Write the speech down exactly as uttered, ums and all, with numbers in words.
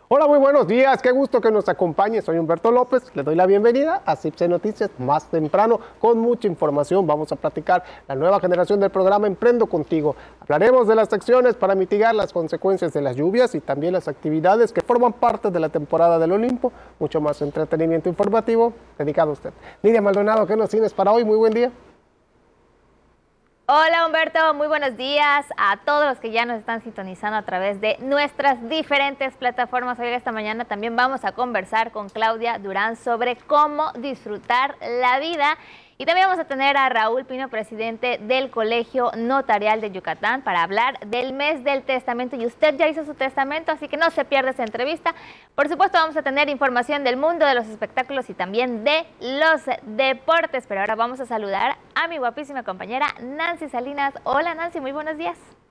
Hola, muy buenos días, qué gusto que nos acompañe. Soy Humberto López, le doy la bienvenida a C I P C Noticias más temprano con mucha información. Vamos a platicar la nueva generación del programa Emprendo Contigo. Hablaremos de las acciones para mitigar las consecuencias de las lluvias y también las actividades que forman parte de la temporada del Olimpo. Mucho más entretenimiento informativo dedicado a usted. Nidia Maldonado, ¿qué nos tienes para hoy? Muy buen día. Hola Humberto, muy buenos días a todos los que ya nos están sintonizando a través de nuestras diferentes plataformas. Hoy esta mañana también vamos a conversar con Claudia Durán sobre cómo disfrutar la vida. Y también vamos a tener a Raúl Pino, presidente del Colegio Notarial de Yucatán, para hablar del mes del testamento. Y usted ya hizo su testamento, así que no se pierda esa entrevista. Por supuesto, vamos a tener información del mundo de los espectáculos y también de los deportes. Pero ahora vamos a saludar a mi guapísima compañera Nancy Salinas. Hola Nancy, muy buenos días.